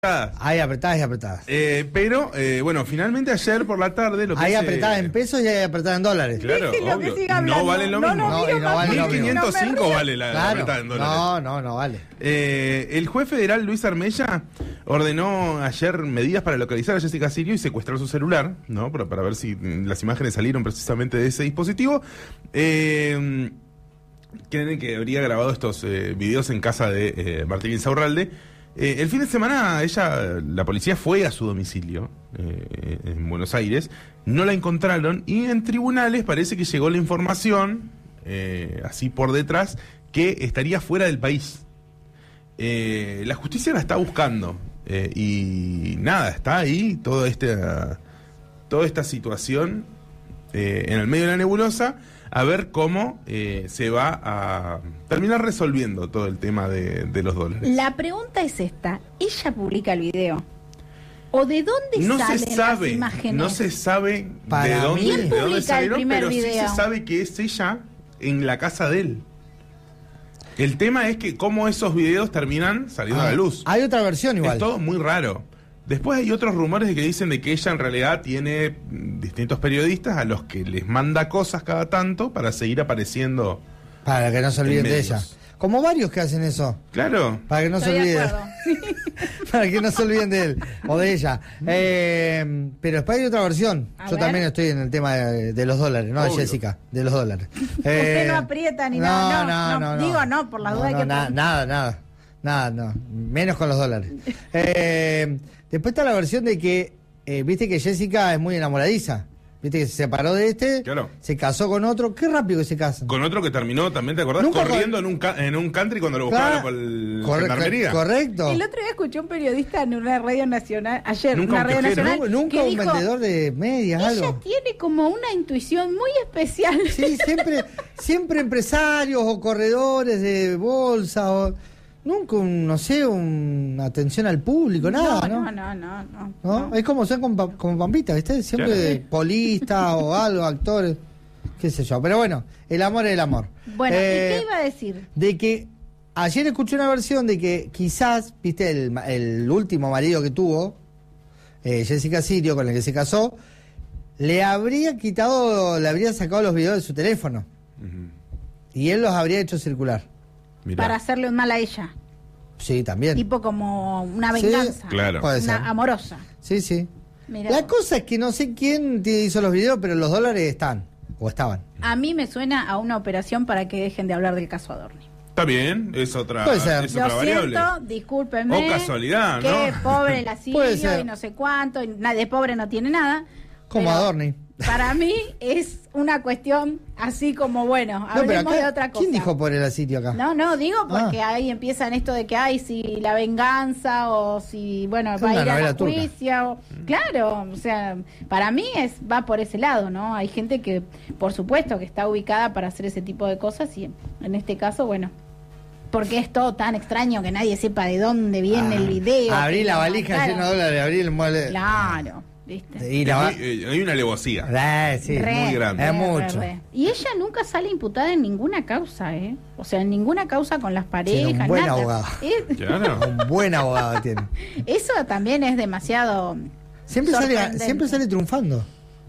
Hay apretadas y apretadas. Pero, bueno, finalmente ayer por la tarde lo que hay apretadas en pesos y hay apretadas en dólares. Claro, obvio. No vale lo mismo. No vale lo mismo. 1.505 vale la apretada en dólares. No vale. El juez federal Luis Armella ordenó ayer medidas para localizar a Jessica Sirio y secuestrar su celular, ¿no? Para ver si las imágenes salieron precisamente de ese dispositivo. Creen que habría grabado estos videos en casa de Martín Insaurralde. El fin de semana la policía fue a su domicilio en Buenos Aires, no la encontraron y en tribunales parece que llegó la información, así por detrás, que estaría fuera del país. La justicia la está buscando y nada, está ahí toda esta situación en el medio de la nebulosa, a ver cómo se va a terminar resolviendo todo el tema de los dólares. La pregunta es esta: ¿ella publica el video? ¿O de dónde salen las imágenes? No se sabe de dónde salieron, pero video? Sí se sabe que es ella en la casa de él. El tema es que cómo esos videos terminan saliendo a la luz. Hay otra versión igual. Es todo muy raro. Después hay otros rumores de que dicen de que ella en realidad tiene distintos periodistas a los que les manda cosas cada tanto para seguir apareciendo. Para que no se olviden de ella. Como varios que hacen eso. Claro. Para que no se olviden. Para que no se olviden de él o de ella. Pero después hay otra versión. Yo también estoy en el tema de los dólares, ¿no? De Jessica, de los dólares. Usted no aprieta ni nada. No. Digo no, por la duda de que... Nada, no. Menos con los dólares. Después está la versión de que, viste que Jessica es muy enamoradiza. Viste que se separó de claro. Se casó con otro. Qué rápido que se casan. Con otro que terminó, también te acordás, corriendo en un country cuando lo buscaban por la gendarmería. Correcto. El otro día escuché un periodista en una radio nacional, ayer, nunca una radio nacional. Nunca un vendedor de medias, algo. Ella tiene como una intuición muy especial. Sí, siempre empresarios o corredores de bolsa o... Nunca, una atención al público, nada, ¿no? Es como son como Pampita, ¿viste? Siempre polistas o algo, actores, qué sé yo. Pero bueno, el amor es el amor. Bueno, ¿y qué iba a decir? De que ayer escuché una versión de que quizás, ¿viste? El último marido que tuvo, Jessica Sirio, con el que se casó, le habría sacado los videos de su teléfono. Uh-huh. Y él los habría hecho circular. Mirá. Para hacerle un mal a ella. Sí, también. Tipo como una venganza. Sí, claro. Una amorosa. Sí. Mirá. La cosa es que no sé quién hizo los videos, pero los dólares están. O estaban. A mí me suena a una operación para que dejen de hablar del caso Adorni. Está bien, es otra variable. Discúlpenme. O casualidad, ¿no? Que pobre la Sirio y no sé cuánto. Y de pobre no tiene nada. Como Adorni. Para mí es una cuestión así como, bueno, hablemos de otra cosa. ¿Quién dijo por el sitio acá? No, digo porque ahí empiezan esto de que si la venganza o si, bueno, va a ir a juicio. Claro, o sea, para mí va por ese lado, ¿no? Hay gente que, por supuesto, que está ubicada para hacer ese tipo de cosas y en este caso, bueno, porque es todo tan extraño que nadie sepa de dónde viene el video. Abrí la valija llena de dólares, abrí el mueble. Claro. ¿Viste? Hay una alevosía muy grande. Es mucho. Y ella nunca sale imputada en ninguna causa, ¿eh? O sea, en ninguna causa con las parejas. Tiene un buen abogado. Un buen abogado tiene. Eso también es demasiado. Siempre sale triunfando.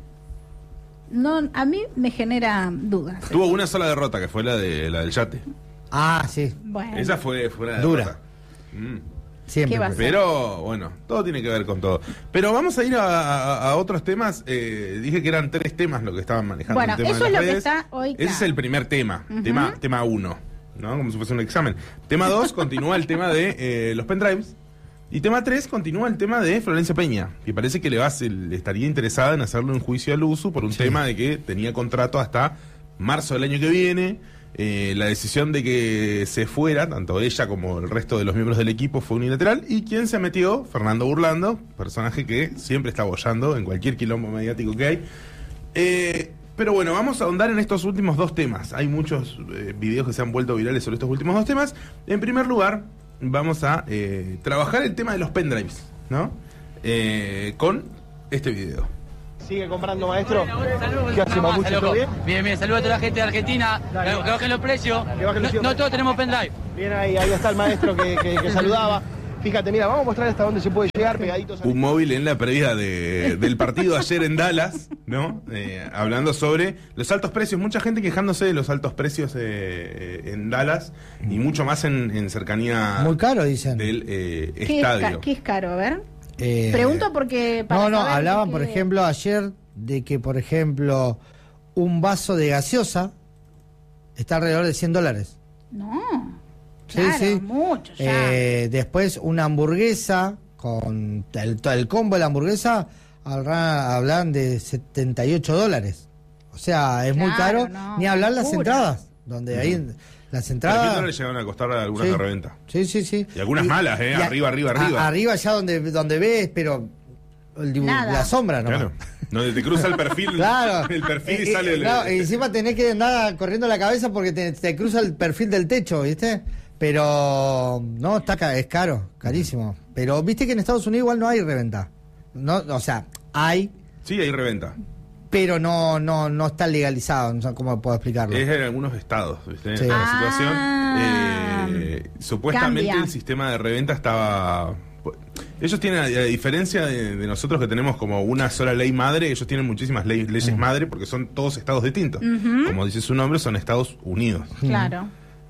No, a mí me genera dudas. Tuvo una sola derrota, que fue la del yate. Ah, sí. Bueno. Esa fue una dura. Siempre. Pero bueno, todo tiene que ver con todo. Pero vamos a ir a otros temas. Dije que eran 3 temas lo que estaban manejando. Bueno, el tema eso de las es lo redes. que está hoy. Ese es el primer tema. Uh-huh. Tema 1, ¿no? Como si fuese un examen. Tema 2 continúa el tema de los pendrives. Y tema 3 continúa el tema de Florencia Peña, que parece que le estaría interesada en hacerle un juicio al uso por un tema de que tenía contrato hasta marzo del año que viene. La decisión de que se fuera, tanto ella como el resto de los miembros del equipo, fue unilateral. Y quien se metió, Fernando Burlando, personaje que siempre está boyando en cualquier quilombo mediático que hay. Pero bueno, vamos a ahondar en estos últimos 2 temas. Hay muchos videos que se han vuelto virales sobre estos últimos 2 temas. En primer lugar, vamos a trabajar el tema de los pendrives, ¿no? Con este video. ¿Sigue comprando, maestro? ¿Qué hace, Mapuche? ¿Todo bien? Bien, saludos a toda la gente de Argentina. Que bajen los precios. No todos tenemos pendrive. Bien, ahí está el maestro que saludaba. Fíjate, mira, vamos a mostrar hasta dónde se puede llegar pegaditos. Un móvil en la previa del partido ayer en Dallas, ¿no? Hablando sobre los altos precios. Mucha gente quejándose de los altos precios en Dallas y mucho más en cercanía. Muy caro, dicen. Del estadio. ¿Qué es caro? A ver. Pregunto porque... hablaban, por ejemplo, ayer de que, por ejemplo, un vaso de gaseosa está alrededor de $100. No. Sí, claro, sí. Mucho ya. Después una hamburguesa, con el combo de la hamburguesa, hablan de $78. O sea, es muy caro. No, ni hablar las entradas, donde ahí las entradas... $3 le llegaron a costar algunas de reventa. Sí. Y algunas malas, arriba. Arriba ya donde ves, pero la sombra nomás. Claro. Donde te cruza el perfil, claro. El perfil y sale el... y encima tenés que andar corriendo la cabeza porque te cruza el perfil del techo, ¿viste? Pero no, es caro, carísimo. Pero viste que en Estados Unidos igual no hay reventa. No, o sea, hay. Sí, hay reventa. Pero no está legalizado, no sé cómo puedo explicarlo. Es en algunos estados, ¿viste? Sí. La situación. Supuestamente cambia. El sistema de reventa estaba... Ellos tienen, a diferencia de nosotros que tenemos como una sola ley madre, ellos tienen muchísimas leyes madre porque son todos estados distintos. Como dice su nombre, son Estados Unidos. Claro.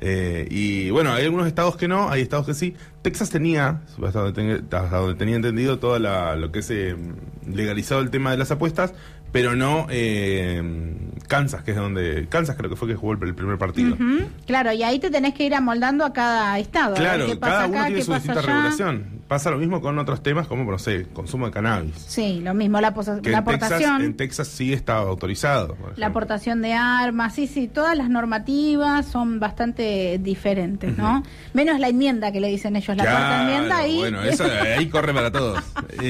Y bueno, hay algunos estados que no, hay estados que sí. Texas tenía, hasta donde tenía entendido, todo lo que es legalizado el tema de las apuestas, pero no Kansas, que es donde... Kansas creo que fue que jugó el primer partido. Claro, y ahí te tenés que ir amoldando a cada estado. Claro, ¿qué pasa cada uno acá, tiene su distinta allá? Regulación. Pasa lo mismo con otros temas como, no sé, consumo de cannabis. Sí, lo mismo, la aportación. En Texas sí está autorizado. La aportación de armas, sí, todas las normativas son bastante diferentes, ¿no? Menos la enmienda que le dicen ellos, la cuarta enmienda y... Bueno, eso ahí corre para todos.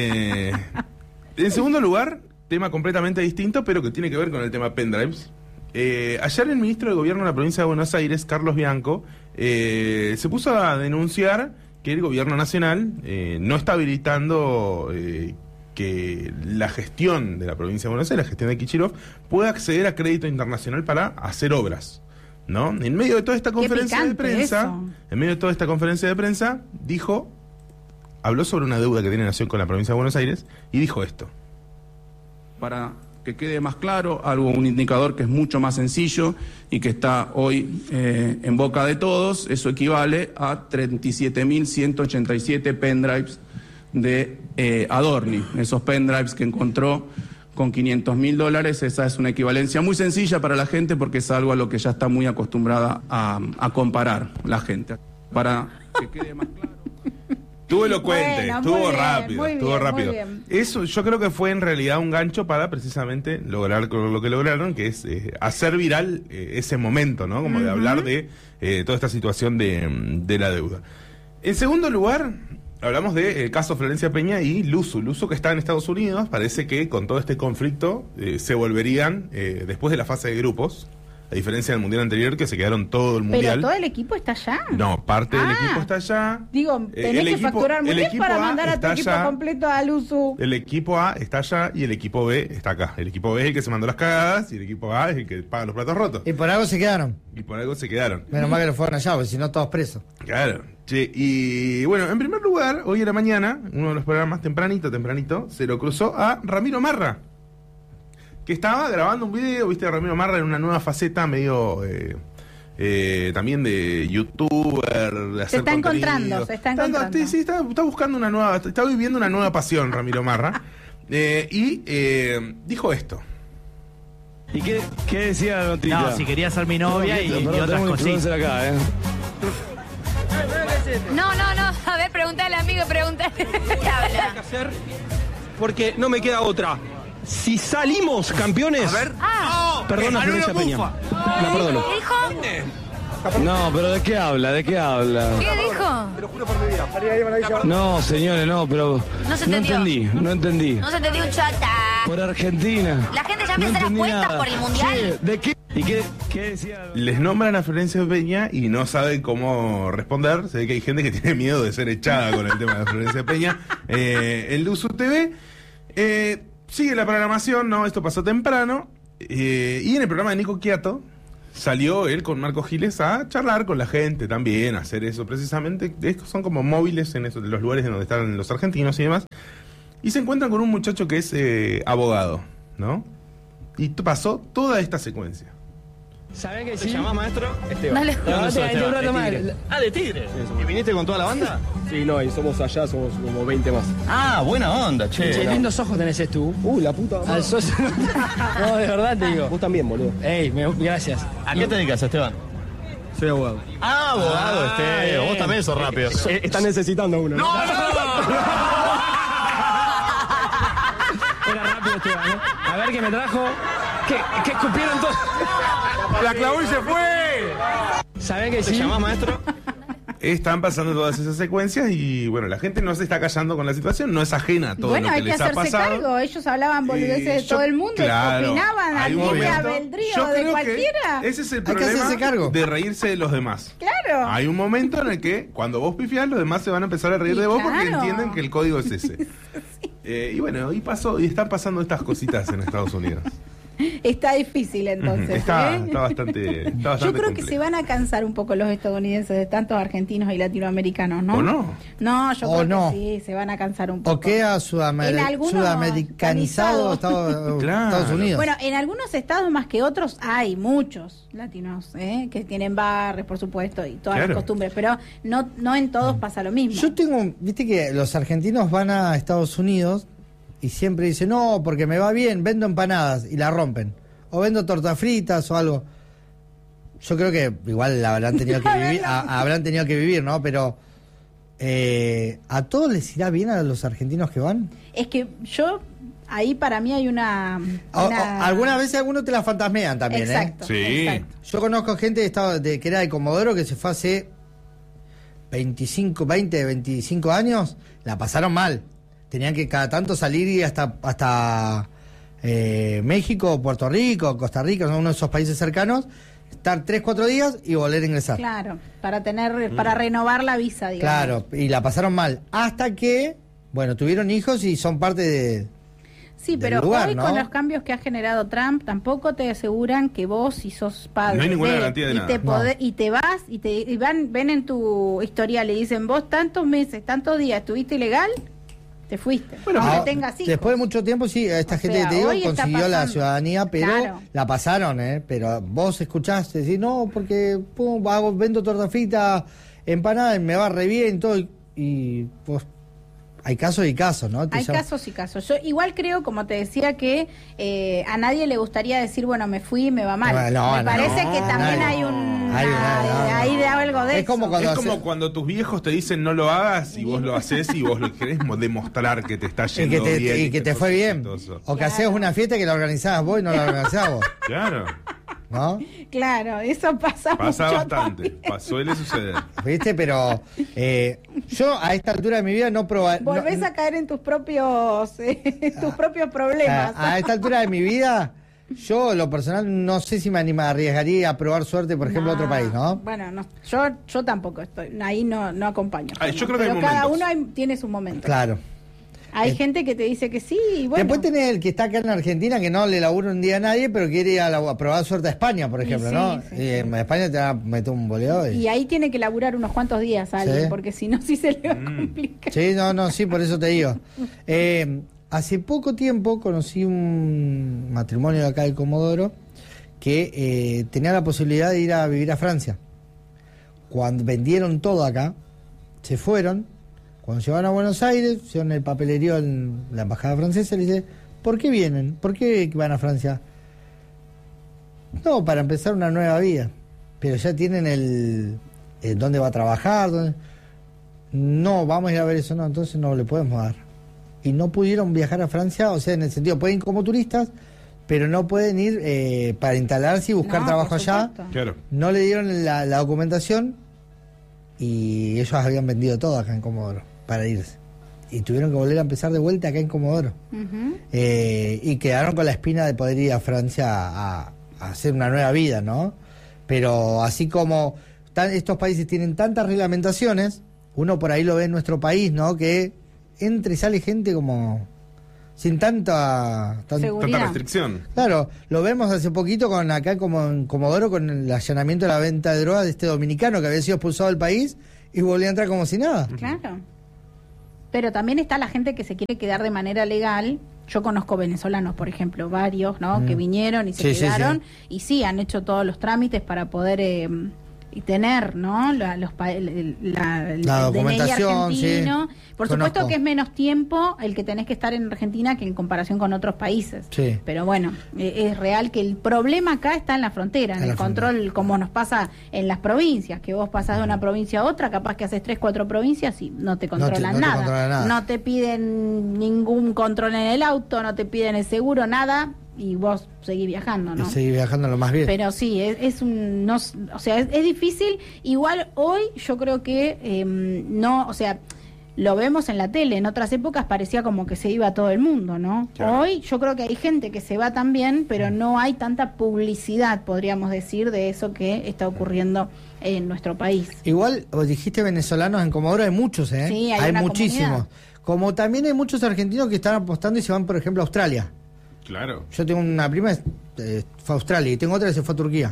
En segundo lugar, tema completamente distinto, pero que tiene que ver con el tema pendrives. Ayer el ministro de Gobierno de la provincia de Buenos Aires, Carlos Bianco, se puso a denunciar que el gobierno nacional no está habilitando que la gestión de la provincia de Buenos Aires, la gestión de Kichirov, pueda acceder a crédito internacional para hacer obras, ¿no? En medio de toda esta conferencia de prensa, habló sobre una deuda que tiene Nación con la provincia de Buenos Aires y dijo esto. Para que quede más claro, un indicador que es mucho más sencillo y que está hoy en boca de todos, eso equivale a 37.187 pendrives de Adorni. Esos pendrives que encontró con $500.000, esa es una equivalencia muy sencilla para la gente porque es algo a lo que ya está muy acostumbrada a comparar la gente. Para que quede más claro... Estuvo elocuente, estuvo rápido. Eso yo creo que fue en realidad un gancho para precisamente lograr lo que lograron, que es hacer viral ese momento, ¿no? Como de hablar de toda esta situación de la deuda. En segundo lugar, hablamos del caso Florencia Peña y Luzu. Luzu, que está en Estados Unidos, parece que con todo este conflicto se volverían después de la fase de grupos. A diferencia del mundial anterior, que se quedaron todo el mundial. ¿Pero todo el equipo está allá? No, parte del equipo está allá. Digo, tenés que facturar muy bien para mandar a tu equipo completo a Luzu. El equipo A está allá y el equipo B está acá. El equipo B es el que se mandó las cagadas y el equipo A es el que paga los platos rotos. Y por algo se quedaron. Menos mal que lo fueron allá, porque si no todos presos. Claro. Che, y bueno, en primer lugar, hoy en la mañana, uno de los programas tempranito, se lo cruzó a Ramiro Marra, que estaba grabando un video, viste, Ramiro Marra en una nueva faceta medio también de youtuber, de hacer contenido. Se está encontrando. Sí, está buscando está viviendo una nueva pasión, Ramiro Marra. Y dijo esto. ¿Y qué decía la noticia? No, si quería ser mi novia y otras cositas. Acá, No, a ver, preguntale, amigo, preguntale. ¿Qué habla? Porque no me queda otra. Si salimos campeones... A ver. Perdona, Florencia Peña. La perdono. ¿Qué dijo? No, pero ¿de qué habla? ¿Qué dijo? Te lo juro por mi vida. No, señores, no, pero... No se entendió. No entendí. No se entendió un chata. Por Argentina. La gente ya empieza las cuentas por el mundial. Sí, ¿de qué? ¿Y qué decía? Les nombran a Florencia Peña y no saben cómo responder. Se ve que hay gente que tiene miedo de ser echada con el tema de Florencia Peña. El Luzu TV... sigue la programación, ¿no? Esto pasó temprano. Y en el programa de Nico Quiato salió él con Marco Giles a charlar con la gente también, a hacer eso precisamente. Son como móviles en los lugares en donde están los argentinos y demás. Y se encuentran con un muchacho que es abogado, ¿no? Y pasó toda esta secuencia. ¿Sabés que ¿Te sí? llamás maestro? Esteban. Dale. Un rato más. Ah, de Tigre. ¿Y viniste con toda la banda? Sí, no, y somos allá, somos como 20 más. Ah, buena onda, che. Che, lindos ojos tenés tú. La puta madre. Al socio. No, de verdad te digo. Vos también, boludo. Ey, gracias. ¿A qué te dedicas, Esteban? Soy abogado. Ah, abogado, Esteban. Vos también sos rápido. Están necesitando uno. ¡No! Era rápido, Esteban, ¿no? A ver qué me trajo. ¿Qué escupieron todos? ¡La clavó y se fue! ¿Sabés que ¿Te sí? llamás maestro? Están pasando todas esas secuencias y bueno, la gente no se está callando con la situación, no es ajena a todo Bueno, lo que hay que les ha hacerse pasado. cargo. Ellos hablaban boludeces de todo el mundo, claro, opinaban hay al un libre momento- albedrío yo de creo que cualquiera. ese es el Hay que problema hacerse cargo. de reírse de los demás. Claro. Hay un momento en el que cuando vos pifiás, los demás se van a empezar a reír Y de vos porque claro. entienden que el código es ese. Y bueno, y están pasando estas cositas en Estados Unidos. Está difícil entonces. Está ¿eh? bastante Yo creo que complejo. se van a cansar un poco los estadounidenses de tantos argentinos y latinoamericanos, ¿no? ¿O no? No, yo ¿O creo no? que sí, se van a cansar un poco. ¿O queda En algunos sudamericanizado organizados. Estados Unidos? Bueno, en algunos estados más que otros hay muchos latinos que tienen barrios, por supuesto, y todas Claro. las costumbres, pero no en todos pasa lo mismo. Yo viste que los argentinos van a Estados Unidos y siempre dicen, no, porque me va bien, vendo empanadas y la rompen. O vendo tortas fritas o algo. Yo creo que igual habrán tenido que vivir, habrán tenido que vivir, ¿no? Pero ¿a todos les irá bien a los argentinos que van? Es que ahí para mí hay una... Algunas veces algunos te la fantasmean también, Exacto, Sí. exacto. Yo conozco gente que era de Comodoro que se fue hace 25 años, la pasaron mal. Tenían que cada tanto salir y hasta México, Puerto Rico, Costa Rica, uno de esos países cercanos, estar 3-4 días y volver a ingresar. Claro, para renovar la visa, digamos. Claro, y la pasaron mal. Hasta que, bueno, tuvieron hijos y son parte de... Sí, del pero lugar, hoy ¿no? con los cambios que ha generado Trump, tampoco te aseguran que vos, si sos padre, No hay ninguna garantía de nada. y te vas y ven en tu historial y dicen, vos tantos meses, tantos días estuviste ilegal, te fuiste. Bueno, aunque Ah, tengas hijos. después de mucho tiempo, sí, esta O gente sea, que te digo hoy está consiguió la pasando. ciudadanía, pero Claro. la pasaron, pero vos escuchaste decir, no, porque vendo torta frita, empanada, y me va re bien, todo, y pues hay casos y casos, ¿no? Hay casos y casos. Yo igual creo, como te decía, que a nadie le gustaría decir, bueno, me fui y me va mal. Me parece que también hay hay de algo de Es eso. como cuando cuando tus viejos te dicen no lo hagas y vos lo haces y vos lo querés demostrar que te está yendo bien. y que te sos fue bien. exitoso. O que hacías una fiesta que la organizabas vos y no la organizabas vos. Claro, ¿No? Claro, eso pasa pasa mucho bastante. también. Suele suceder. ¿Viste? Pero yo a esta altura de mi vida no probaría. Volvés a caer en tus propios problemas. A esta altura de mi vida, yo, lo personal, no sé si me arriesgaría a probar suerte, por ejemplo, a otro país, ¿no? Bueno, no, yo tampoco estoy, ahí no acompaño. Yo creo que hay pero cada momentos. uno tiene su momento. Claro. Hay gente que te dice que sí, y bueno. Después tenés el que está acá en Argentina, que no le labura un día a nadie, pero quiere ir a probar suerte a España, por ejemplo, sí, ¿no? sí, Y en España te va a meter un boleo. Y ahí tiene que laburar unos cuantos días a alguien, Sí. porque si no, sí se le va a complicar. Sí, sí, por eso te digo. Hace poco tiempo conocí un matrimonio de acá de Comodoro que tenía la posibilidad de ir a vivir a Francia. Cuando vendieron todo acá, se fueron. Cuando llegaron a Buenos Aires, hicieron el papelerío en la embajada francesa, le dice, ¿por qué vienen? ¿Por qué van a Francia? No, para empezar una nueva vida. Pero ya tienen el dónde va a trabajar, No, vamos a ir a ver eso, no, entonces no le podemos dar. Y no pudieron viajar a Francia, o sea, en el sentido, pueden ir como turistas, pero no pueden ir para instalarse y buscar trabajo allá. Claro. No le dieron la documentación y ellos habían vendido todo acá en Comodoro para irse. Y tuvieron que volver a empezar de vuelta acá en Comodoro. Y quedaron con la espina de poder ir a Francia a hacer una nueva vida, ¿no? Pero así como estos países tienen tantas reglamentaciones, uno por ahí lo ve en nuestro país, ¿no? Que entra y sale gente como sin tanta restricción. Claro, lo vemos hace poquito con acá como en Comodoro con el allanamiento de la venta de drogas de este dominicano que había sido expulsado del país y volvió a entrar como si nada. Claro. Pero también está la gente que se quiere quedar de manera legal. Yo conozco venezolanos, por ejemplo, varios, ¿no? Que vinieron y se quedaron y sí, han hecho todos los trámites para poder y tener, ¿no? La documentación, DNI argentino. Sí. Por supuesto que es menos tiempo el que tenés que estar en Argentina que en comparación con otros países. Sí. Pero bueno, es real que el problema acá está en la frontera, en el control, como nos pasa en las provincias, que vos pasás de una provincia a otra, capaz que haces 3, 4 provincias y no te controlan nada. No te piden ningún control en el auto, no te piden el seguro, nada. Y vos seguís viajando, ¿no? Y seguís viajando lo más bien. Pero sí, es difícil. Igual hoy yo creo que no, o sea, lo vemos en la tele. En otras épocas parecía como que se iba todo el mundo, ¿no? Claro. Hoy yo creo que hay gente que se va también, pero no hay tanta publicidad, podríamos decir, de eso que está ocurriendo en nuestro país. Igual, vos dijiste venezolanos en Comodoro, hay muchos, ¿eh? Sí, hay muchísimos. Comunidad. Como también hay muchos argentinos que están apostando y se van, por ejemplo, a Australia. Claro. Yo tengo una prima fue a Australia y tengo otra que se fue a Turquía.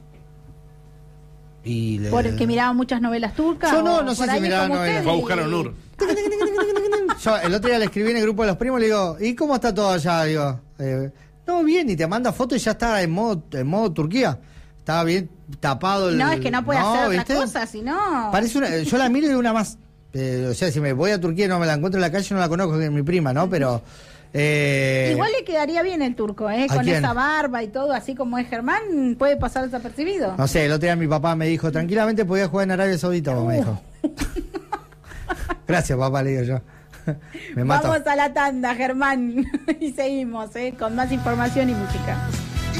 ¿Porque miraba muchas novelas turcas? Yo no sé si miraba novelas. Fue a buscar a Nur. Yo el otro día le escribí en el grupo de los primos y le digo, ¿y cómo está todo allá? Digo, no, bien, y te manda fotos y ya está en modo Turquía. Estaba bien tapado el... No, es que no puede hacer otra cosa, si no... Yo la miro y una más... o sea, si me voy a Turquía y no me la encuentro en la calle, no la conozco, es mi prima, ¿no? Pero... igual le quedaría bien el turco, con esa barba y todo, así como es Germán, puede pasar desapercibido. No sé, el otro día mi papá me dijo, tranquilamente podía jugar en Arabia Saudita, me dijo. Gracias, papá, le digo yo. Vamos a la tanda, Germán, y seguimos con más información y música.